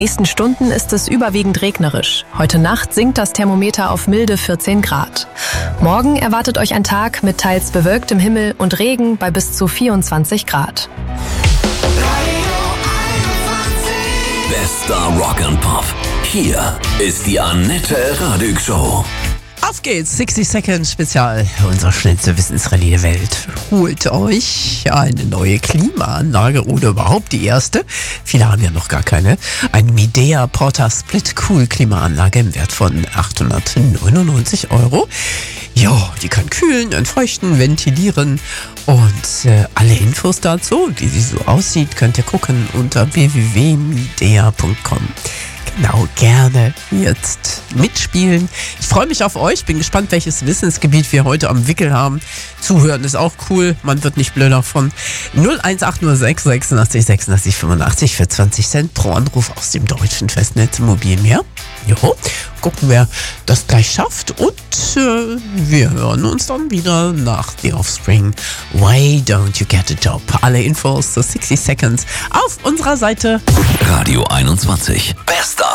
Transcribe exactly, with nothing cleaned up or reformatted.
nächsten Stunden ist es überwiegend regnerisch. Heute Nacht sinkt das Thermometer auf milde vierzehn Grad. Morgen erwartet euch ein Tag mit teils bewölktem Himmel und Regen bei bis zu vierundzwanzig Grad. Bester Rock and Pop. Hier ist die Annette Radig Show. Auf geht's, sixty Seconds Spezial, unser schnellste Wissensrallye der Welt. Holt euch eine neue Klimaanlage oder überhaupt die erste. Viele haben ja noch gar keine. Eine Midea Porta Split Cool Klimaanlage im Wert von achthundertneunundneunzig Euro. Ja, die kann kühlen, entfeuchten, ventilieren und äh, alle Infos dazu, wie sie so aussieht, könnt ihr gucken unter w w w punkt midea punkt com. Genau, gerne jetzt mitspielen. Ich freue mich auf euch, bin gespannt, welches Wissensgebiet wir heute am Wickel haben. Zuhören ist auch cool, man wird nicht blöder von. null eins acht null sechs sechsundachtzig sechsundachtzig fünfundachtzig für zwanzig Cent pro Anruf aus dem deutschen Festnetz Mobilmeer. Jo, gucken, wer das gleich schafft und äh, wir hören uns dann wieder nach The Offspring. Why don't you get a job? Alle Infos zu sixty Seconds auf unserer Seite Radio einundzwanzig. Bester